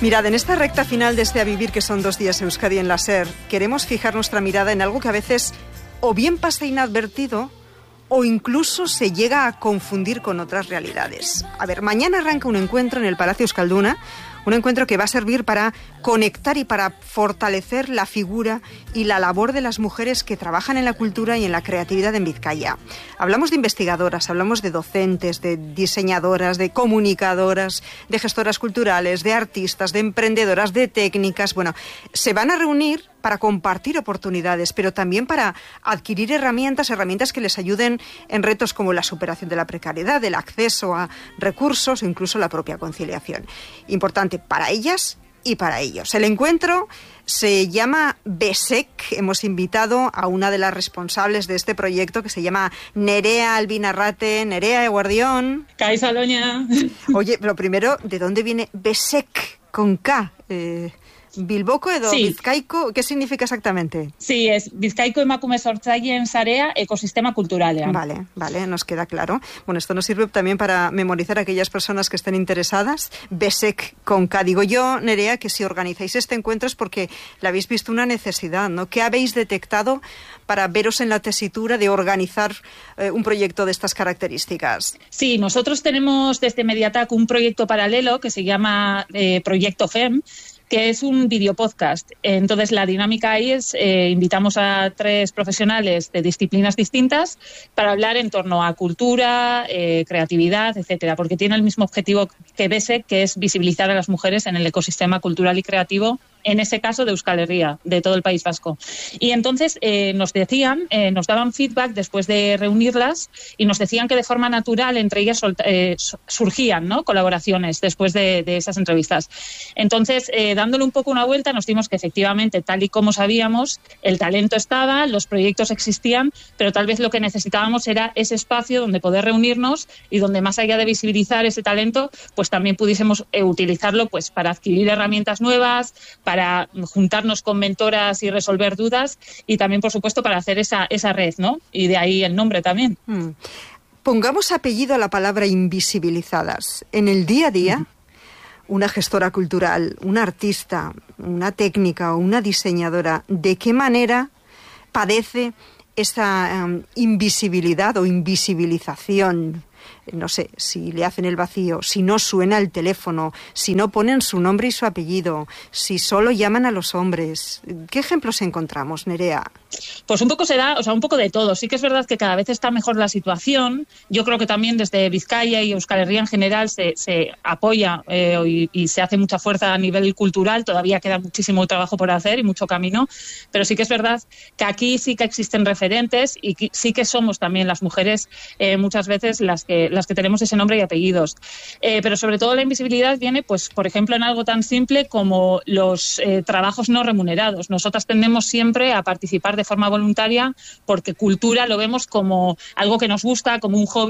Mirad, en esta recta final de este A Vivir, que son 2 días Euskadi en la SER, queremos fijar nuestra mirada en algo que a veces o bien pasa inadvertido o incluso se llega a confundir con otras realidades. A ver, mañana arranca un encuentro en el Palacio Euskalduna, un encuentro que va a servir para conectar y para fortalecer la figura y la labor de las mujeres que trabajan en la cultura y en la creatividad en Vizcaya. Hablamos de investigadoras, hablamos de docentes, de diseñadoras, de comunicadoras, de gestoras culturales, de artistas, de emprendedoras, de técnicas. Bueno, se van a reunir para compartir oportunidades, pero también para adquirir herramientas que les ayuden en retos como la superación de la precariedad, el acceso a recursos o incluso la propia conciliación. Importante para ellas y para ellos. El encuentro se llama BESEC. Hemos invitado a una de las responsables de este proyecto, que se llama Nerea Albinarrate. Nerea, eguardión. Kaixo, Aloña. Oye, pero primero, ¿de dónde viene BESEC con K? Bilboko edo sí. Bizkaiko, ¿qué significa exactamente? Sí, es Bizkaiko Emakume Sortzaileen Sarea Ecosistema Kulturalean. Vale, nos queda claro. Bueno, esto nos sirve también para memorizar a aquellas personas que estén interesadas. BESEC con K. Digo yo, Nerea, que si organizáis este encuentro es porque le habéis visto una necesidad, ¿no? ¿Qué habéis detectado para veros en la tesitura de organizar un proyecto de estas características? Sí, nosotros tenemos desde Mediatac un proyecto paralelo que se llama Proyecto FEM, que es un videopodcast. Entonces, la dinámica ahí es, invitamos a 3 profesionales de disciplinas distintas para hablar en torno a cultura, creatividad, etcétera, porque tiene el mismo objetivo que BESEC, que es visibilizar a las mujeres en el ecosistema cultural y creativo, en ese caso de Euskal Herria, de todo el País Vasco. Y entonces nos daban feedback después de reunirlas y nos decían que de forma natural entre ellas surgían, ¿no?, colaboraciones después de esas entrevistas. Entonces, dándole un poco una vuelta, nos dimos que efectivamente, tal y como sabíamos, el talento estaba, los proyectos existían, pero tal vez lo que necesitábamos era ese espacio donde poder reunirnos y donde, más allá de visibilizar ese talento, pues también pudiésemos utilizarlo pues para adquirir herramientas nuevas, para juntarnos con mentoras y resolver dudas, y también, por supuesto, para hacer esa red, ¿no? Y de ahí el nombre también. Pongamos apellido a la palabra invisibilizadas. En el día a día, una gestora cultural, una artista, una técnica o una diseñadora, ¿de qué manera padece esa invisibilidad o invisibilización? No sé, si le hacen el vacío, si no suena el teléfono, si no ponen su nombre y su apellido, si solo llaman a los hombres. ¿Qué ejemplos encontramos, Nerea? Pues un poco se da, un poco de todo. Sí que es verdad que cada vez está mejor la situación. Yo creo que también desde Vizcaya y Euskal Herria en general se apoya y se hace mucha fuerza a nivel cultural. Todavía queda muchísimo trabajo por hacer y mucho camino, pero sí que es verdad que aquí sí que existen referentes y sí que somos también las mujeres muchas veces las que tenemos ese nombre y apellidos. Pero sobre todo la invisibilidad viene, pues, por ejemplo, en algo tan simple como los trabajos no remunerados. Nosotras tendemos siempre a participar de forma voluntaria porque cultura lo vemos como algo que nos gusta, como un hobby,